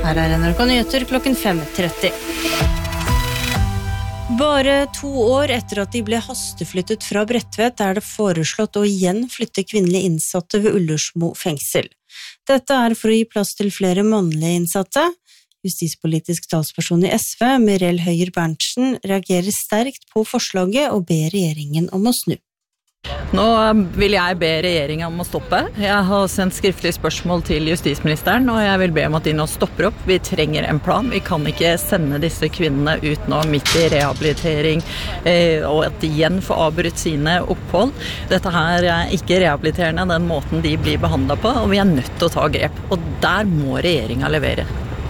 Her NRK Nyheter klokken 5:30. Bare 2 år etter at de ble hasteflyttet fra Bredtvet, det foreslått å igjen flytte kvinnelige innsatte ved Ullersmo fengsel. Dette for å gi plass til flere mannlige innsatte. Justispolitisk talsperson i SV, Mirel Høyer-Berntsen, reagerer sterkt på forslaget og ber regjeringen om å snu. Nå vil jeg be regjeringen om å stoppe. Jeg har sendt skriftlig spørsmål til justisministeren, og jeg vil be om at de nå stopper opp. Vi trenger en plan. Vi kan ikke sende disse kvinnene ut nå midt i rehabilitering, og at de igjen får avbrutt sine opphold. Dette her ikke rehabiliterende, den måten de blir behandlet på, og vi nødt til å ta grep. Og der må regjeringen levere.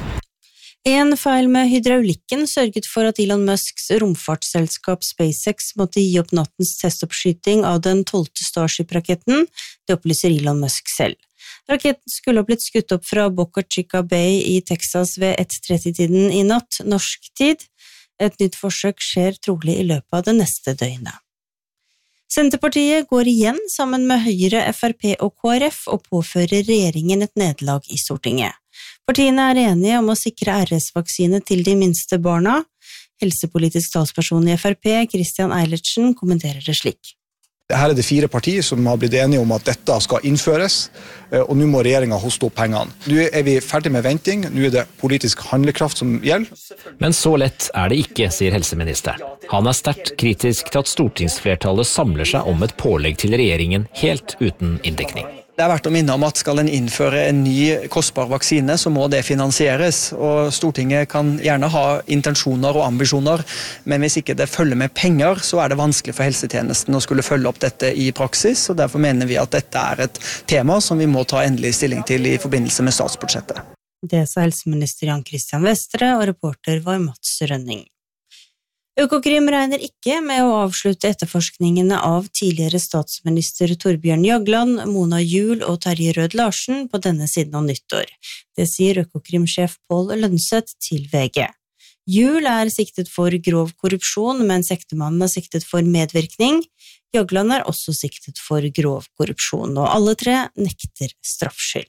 En feil med hydraulikken sørget for at Elon Musks romfartsselskap SpaceX måtte gi opp nattens testoppskyting av den 12. Starship-raketten, det opplyser Elon Musk selv. Raketten skulle ha blitt skutt opp fra Boca Chica Bay i Texas ved 1:30-tiden i natt, norsk tid. Et nytt forsøk skjer trolig i løpet av det neste døgnet. Senterpartiet går igjen sammen med Høyre, FrP og KrF og påfører regjeringen et nederlag i Stortinget. Partiene enige om å sikre RS-vaksine til de minste barna. Helsepolitisk talsperson i FrP, Christian Eilertsen, kommenterer det slik. Her det 4 partier som har blitt enige om at dette skal innføres, og nå må regjeringen hoste opp pengene. Nå vi ferdig med venting, nå det politisk handlekraft som gjelder. Men så lett det ikke, sier helseministeren. Han sterkt kritisk til at stortingsflertallet samler seg om et pålegg til regjeringen helt uten inndekning. Det verdt å minne om at skal en innføre en ny kostbar vaksine, så må det finansieres. Og Stortinget kan gjerne ha intensjoner og ambisjoner, men hvis ikke det følger med penger, så det vanskelig for helsetjenesten å skulle følge opp dette i praksis. Og derfor mener vi at dette et tema som vi må ta endelig stilling til i forbindelse med statsbudsjettet. Det sa helseminister Jan Christian Vestre, og reporter var Mats Rønning. Økokrim regner ikke med å avslutte etterforskningene av tidligere statsminister Torbjørn Jagland, Mona Juul og Terje Rød-Larsen på denne siden av nyttår. Det sier Økokrim-sjef Pål Lønseth til VG. Juul siktet for grov korrupsjon, mens ektemannen siktet for medvirkning. Jagland også siktet for grov korrupsjon, og alle 3 nekter straffskyld.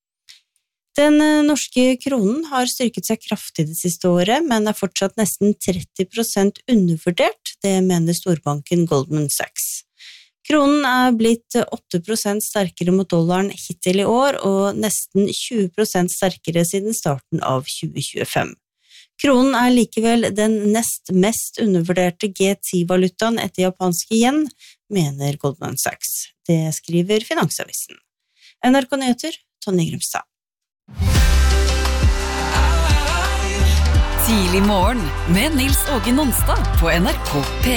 Den norske kronen har styrket seg kraftig det siste året, men fortsatt nesten 30% undervurdert, det mener storbanken Goldman Sachs. Kronen blitt 8% sterkere mot dollaren hittil i år, og nesten 20% sterkere siden starten av 2025. Kronen likevel den nest mest undervurderte G10-valutaen etter japanske yen, mener Goldman Sachs. Det skriver Finansavisen. NRK Nyheter, Tonje Grimstad. Tidlig morgen med Nils Åge Nonstad på NRK P1.